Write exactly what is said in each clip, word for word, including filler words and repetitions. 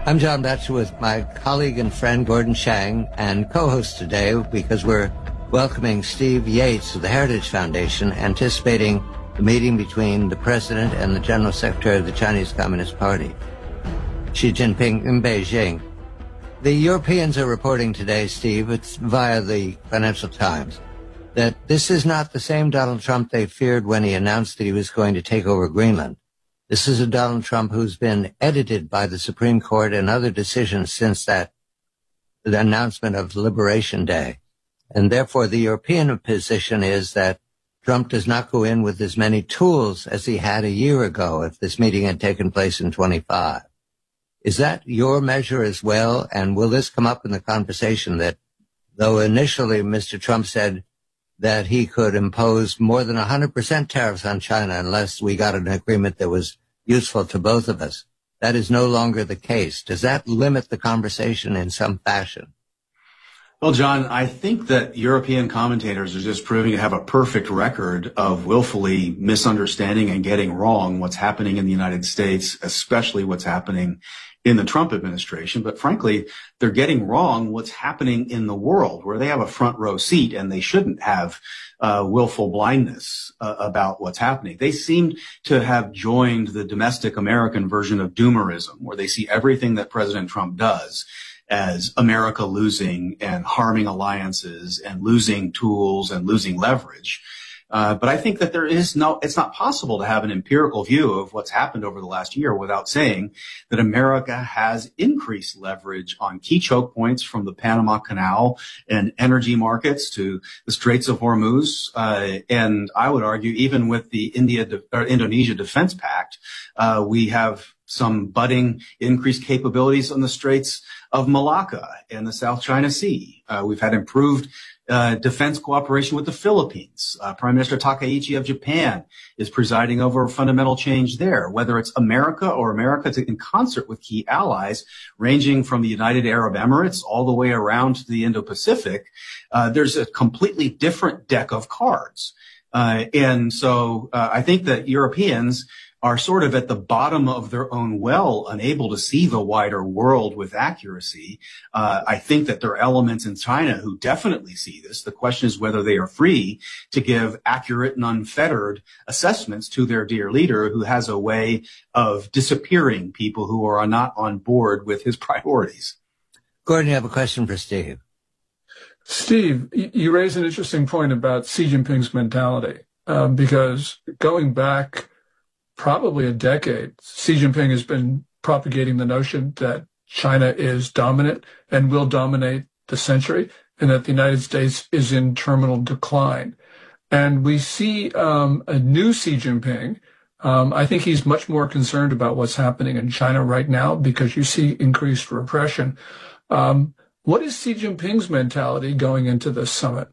I'm John Batchelor with my colleague and friend Gordon Chang, and co-host today because we're welcoming Steve Yates of the Heritage Foundation, anticipating the meeting between the President and the General Secretary of the Chinese Communist Party, Xi Jinping, in Beijing. The Europeans are reporting today, Steve, it's via the Financial Times, that this is not the same Donald Trump they feared when he announced that he was going to take over Greenland. This is a Donald Trump who's been edited by the Supreme Court and other decisions since that the announcement of Liberation Day. And therefore, the European position is that Trump does not go in with as many tools as he had a year ago if this meeting had taken place in twenty-five. Is that your measure as well? And will this come up in the conversation that, though initially Mister Trump said that he could impose more than one hundred percent tariffs on China unless we got an agreement that was useful to both of us, that is no longer the case. Does that limit the conversation in some fashion? Well, John, I think that European commentators are just proving to have a perfect record of willfully misunderstanding and getting wrong what's happening in the United States, especially what's happening in the Trump administration. But frankly, they're getting wrong what's happening in the world, where they have a front row seat and they shouldn't have uh, willful blindness uh, about what's happening. They seem to have joined the domestic American version of doomerism, where they see everything that President Trump does as America losing and harming alliances and losing tools and losing leverage. Uh, but I think that there is no, it's not possible to have an empirical view of what's happened over the last year without saying that America has increased leverage on key choke points, from the Panama Canal and energy markets to the Straits of Hormuz. Uh, and I would argue even with the India, De- or Indonesia Defense Pact, uh, we have some budding increased capabilities on the Straits of Malacca and the South China Sea. Uh, we've had improved Uh, defense cooperation with the Philippines. Uh, Prime Minister Takaichi of Japan is presiding over fundamental change there, whether it's America or America to, in concert with key allies, ranging from the United Arab Emirates all the way around to the Indo-Pacific. Uh, there's a completely different deck of cards. Uh, and so uh, I think that Europeans are sort of at the bottom of their own well, unable to see the wider world with accuracy. Uh, I think that there are elements in China who definitely see this. The question is whether they are free to give accurate and unfettered assessments to their dear leader, who has a way of disappearing people who are not on board with his priorities. Gordon, you have a question for Steve. Steve, you raise an interesting point about Xi Jinping's mentality, uh, because going back probably a decade, Xi Jinping has been propagating the notion that China is dominant and will dominate the century, and that the United States is in terminal decline. And we see um, a new Xi Jinping. Um, I think he's much more concerned about what's happening in China right now, because you see increased repression. Um, what is Xi Jinping's mentality going into this summit?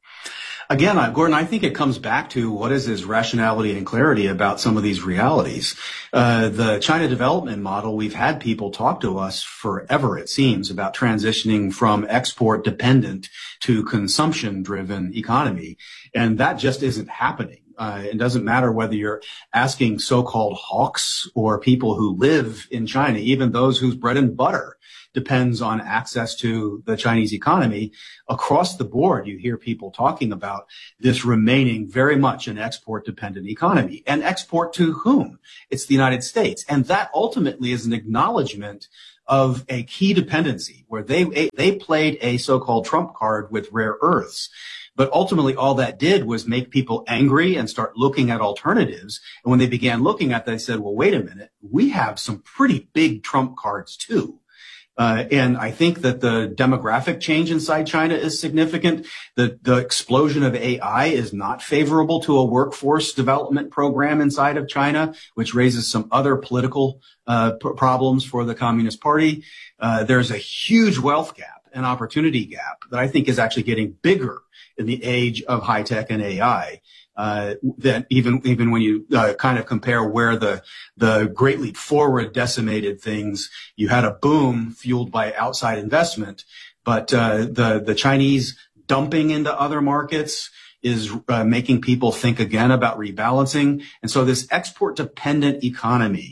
Again, Gordon, I think it comes back to what is his rationality and clarity about some of these realities. Uh, the China development model, we've had people talk to us forever, it seems, about transitioning from export dependent to consumption driven economy. And that just isn't happening. Uh, it doesn't matter whether you're asking so-called hawks or people who live in China, even those whose bread and butter depends on access to the Chinese economy. Across the board, you hear people talking about this remaining very much an export-dependent economy. And export to whom? It's the United States. And that ultimately is an acknowledgement of a key dependency, where they they played a so-called trump card with rare earths. But ultimately, all that did was make people angry and start looking at alternatives. And when they began looking at that, they said, well, wait a minute, we have some pretty big trump cards, too. Uh, and I think that the demographic change inside China is significant. The, the explosion of A I is not favorable to a workforce development program inside of China, which raises some other political uh, p- problems for the Communist Party. Uh, there's a huge wealth gap, an opportunity gap that I think is actually getting bigger in the age of high tech and A I. Uh, that even, even when you uh, kind of compare where the, the Great Leap Forward decimated things, you had a boom fueled by outside investment, but, uh, the, the Chinese dumping into other markets is uh, making people think again about rebalancing. And so this export dependent economy,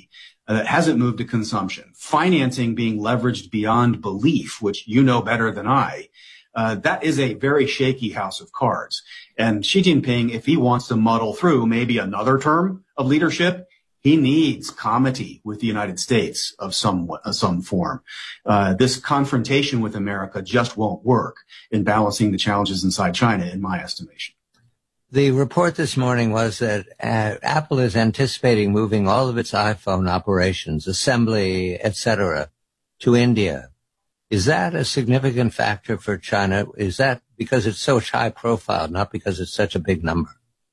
uh, that hasn't moved to consumption, financing being leveraged beyond belief, which you know better than I, uh, that is a very shaky house of cards. And Xi Jinping, if he wants to muddle through maybe another term of leadership, he needs comity with the United States of some uh, some form. Uh, this confrontation with America just won't work in balancing the challenges inside China, in my estimation. The report this morning was that uh, Apple is anticipating moving all of its iPhone operations, assembly, et cetera, to India. Is that a significant factor for China? Is that because it's so high profile, not because it's such a big number?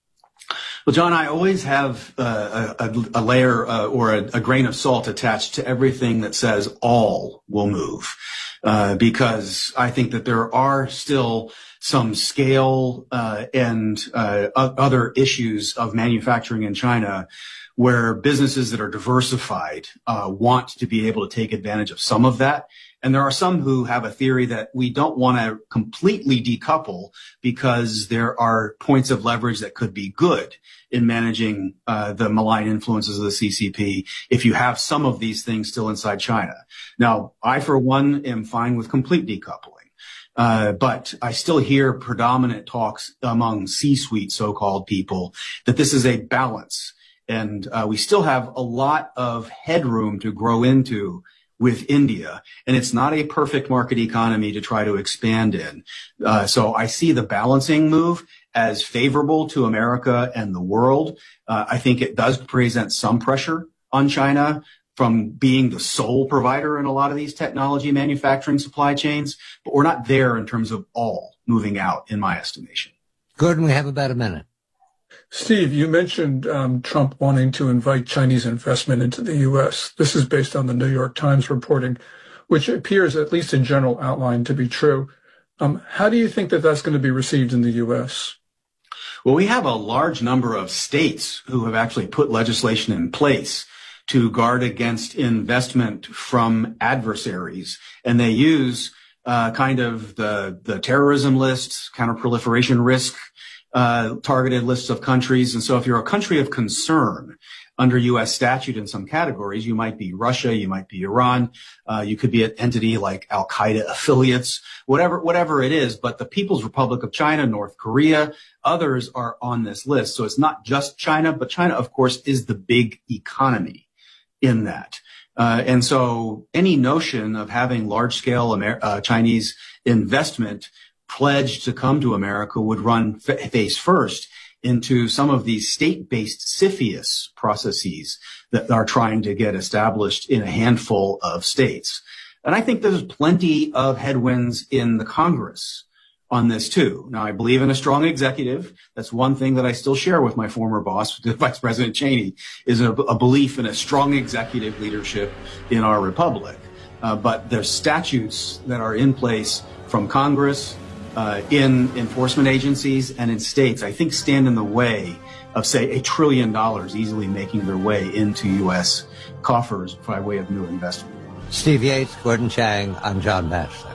Well, John, I always have uh, a, a layer uh, or a, a grain of salt attached to everything that says all will move, uh, because I think that there are still some scale uh, and uh, other issues of manufacturing in China where businesses that are diversified uh, want to be able to take advantage of some of that. And there are some who have a theory that we don't want to completely decouple because there are points of leverage that could be good in managing uh, the malign influences of the C C P if you have some of these things still inside China. Now, I, for one, am fine with complete decoupling. Uh, but I still hear predominant talks among C-suite so-called people that this is a balance. And uh, we still have a lot of headroom to grow into with India. And it's not a perfect market economy to try to expand in. Uh, so I see the balancing move as favorable to America and the world. Uh, I think it does present some pressure on China from being the sole provider in a lot of these technology manufacturing supply chains, but we're not there in terms of all moving out, in my estimation. Gordon, we have about a minute. Steve, you mentioned um, Trump wanting to invite Chinese investment into the U S. This is based on the New York Times reporting, which appears, at least in general outline, to be true. Um, how do you think that that's going to be received in the U S? Well, we have a large number of states who have actually put legislation in place to guard against investment from adversaries. And they use uh, kind of the, the terrorism list, counterproliferation risk, uh, targeted lists of countries. And so if you're a country of concern under U S statute in some categories, you might be Russia, you might be Iran, uh, you could be an entity like Al-Qaeda affiliates, whatever, whatever it is. But the People's Republic of China, North Korea, others are on this list. So it's not just China, but China, of course, is the big economy in that. Uh, and so any notion of having large-scale Amer- uh, Chinese investment pledged to come to America would run f- face first into some of these state-based CFIUS processes that are trying to get established in a handful of states. And I think there's plenty of headwinds in the Congress on this too. Now, I believe in a strong executive. That's one thing that I still share with my former boss, Vice President Cheney, is a, a belief in a strong executive leadership in our republic. Uh, but there's statutes that are in place from Congress, uh, in enforcement agencies, and in states, I think stand in the way of, say, a trillion dollars easily making their way into U S coffers by way of new investment. Steve Yates, Gordon Chang, I'm John Batchelor.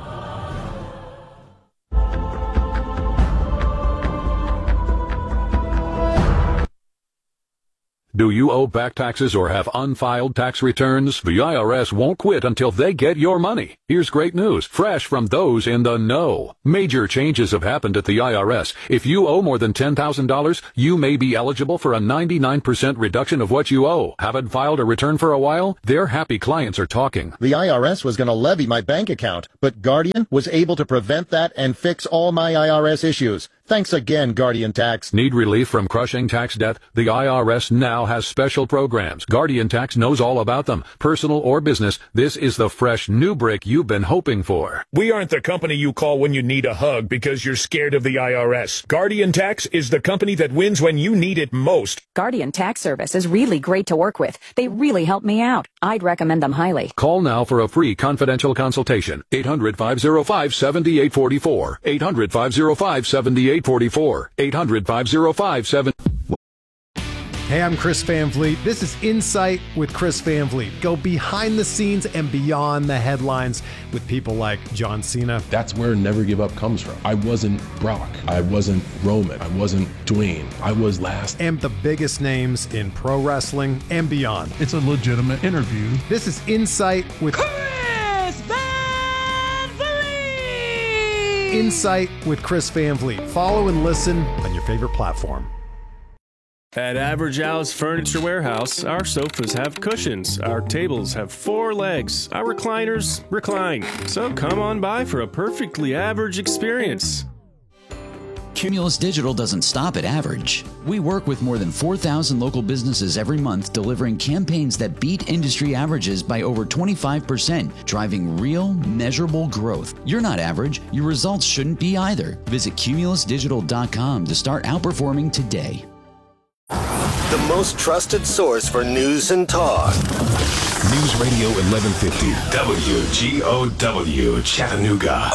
Do you owe back taxes or have unfiled tax returns? The I R S won't quit until they get your money. Here's great news, fresh from those in the know. Major changes have happened at the I R S. If you owe more than ten thousand dollars, you may be eligible for a ninety-nine percent reduction of what you owe. Haven't filed a return for a while? Their happy clients are talking. The I R S was going to levy my bank account, but Guardian was able to prevent that and fix all my I R S issues. Thanks again, Guardian Tax. Need relief from crushing tax debt? The I R S now has special programs. Guardian Tax knows all about them. Personal or business, this is the fresh new brick you've been hoping for. We aren't the company you call when you need a hug because you're scared of the I R S. Guardian Tax is the company that wins when you need it most. Guardian Tax Service is really great to work with. They really help me out. I'd recommend them highly. Call now for a free confidential consultation. eight hundred, five oh five, seven eight four four. eight hundred, five oh five, seven eight four four. eight hundred, five oh five, seven Hey, I'm Chris Van Vliet. This is Insight with Chris Van Vliet. Go behind the scenes and beyond the headlines with people like John Cena. That's where Never Give Up comes from. I wasn't Brock. I wasn't Roman. I wasn't Dwayne. I was last. And the biggest names in pro wrestling and beyond. It's a legitimate interview. This is Insight with Chris Van Vliet. Insight with Chris Van Vliet. Follow and listen on your favorite platform. At Average Alice Furniture Warehouse, our sofas have cushions, our tables have four legs, our recliners recline. So come on by for a perfectly average experience. Cumulus Digital doesn't stop at average. We work with more than four thousand local businesses every month, delivering campaigns that beat industry averages by over twenty-five percent, driving real, measurable growth. You're not average. Your results shouldn't be either. Visit cumulus digital dot com to start outperforming today. The most trusted source for news and talk. News Radio eleven fifty, W G O W, Chattanooga.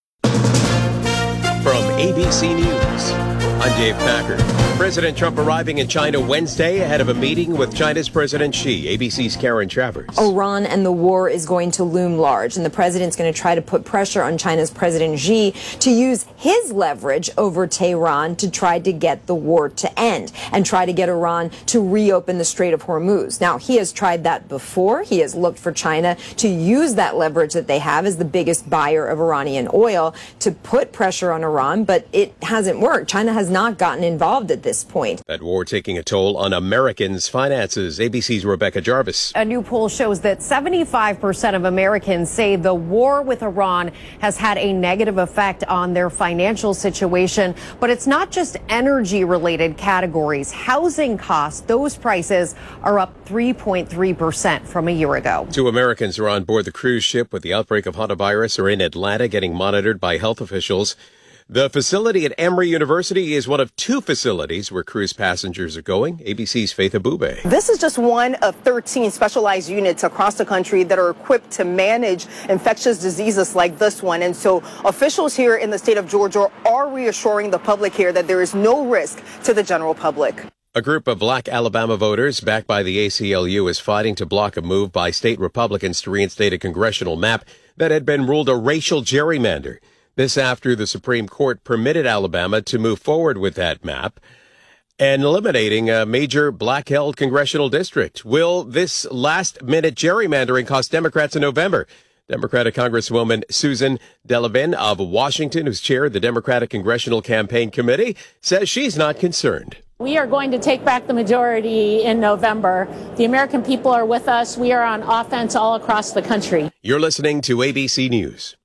From A B C News, I'm Dave Packer. President Trump arriving in China Wednesday ahead of a meeting with China's President Xi. A B C's Karen Travers. Iran and the war is going to loom large, and the president's going to try to put pressure on China's President Xi to use his leverage over Tehran to try to get the war to end and try to get Iran to reopen the Strait of Hormuz. Now, he has tried that before. He has looked for China to use that leverage that they have as the biggest buyer of Iranian oil to put pressure on Iran, but it hasn't worked. China has not gotten involved at this point. That war taking a toll on Americans' finances. A B C's Rebecca Jarvis. A new poll shows that seventy-five percent of Americans say the war with Iran has had a negative effect on their financial situation. But it's not just energy-related categories. Housing costs, those prices are up three point three percent from a year ago. Two Americans are on board the cruise ship with the outbreak of hantavirus are in Atlanta getting monitored by health officials. The facility at Emory University is one of two facilities where cruise passengers are going. A B C's Faith Abube. This is just one of thirteen specialized units across the country that are equipped to manage infectious diseases like this one. And so officials here in the state of Georgia are reassuring the public here that there is no risk to the general public. A group of black Alabama voters backed by the A C L U is fighting to block a move by state Republicans to reinstate a congressional map that had been ruled a racial gerrymander. This after the Supreme Court permitted Alabama to move forward with that map and eliminating a major black-held congressional district. Will this last-minute gerrymandering cost Democrats in November? Democratic Congresswoman Susan Delavan of Washington, who's chaired the Democratic Congressional Campaign Committee, says she's not concerned. We are going to take back the majority in November. The American people are with us. We are on offense all across the country. You're listening to A B C News.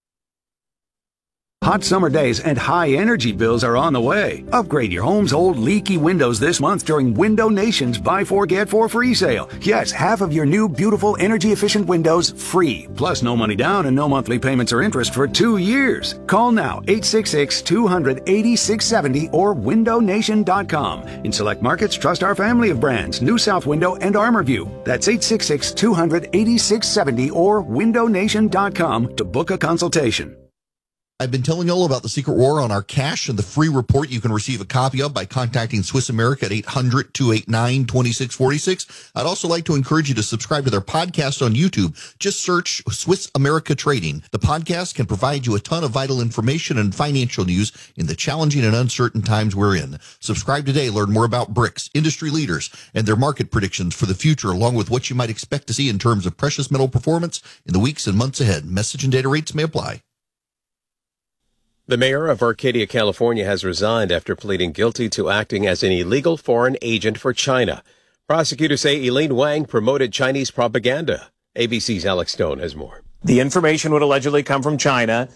Hot summer days and high energy bills are on the way. Upgrade your home's old leaky windows this month during Window Nation's Buy Four Get Four free sale. Yes, half of your new beautiful energy efficient windows free. Plus no money down and no monthly payments or interest for two years. Call now eight six six, two hundred, eighty-six seventy or window nation dot com. In select markets, trust our family of brands, New South Window and ArmorView. That's eight six six, two hundred, eighty-six seventy or window nation dot com to book a consultation. I've been telling you all about the Secret War on our cash and the free report you can receive a copy of by contacting Swiss America at eight hundred, two eight nine, two six four six. I'd also like to encourage you to subscribe to their podcast on YouTube. Just search Swiss America Trading. The podcast can provide you a ton of vital information and financial news in the challenging and uncertain times we're in. Subscribe today. Learn more about B R I C S, industry leaders, and their market predictions for the future, along with what you might expect to see in terms of precious metal performance in the weeks and months ahead. Message and data rates may apply. The mayor of Arcadia, California, has resigned after pleading guilty to acting as an illegal foreign agent for China. Prosecutors say Elaine Wang promoted Chinese propaganda. A B C's Alex Stone has more. The information would allegedly come from China.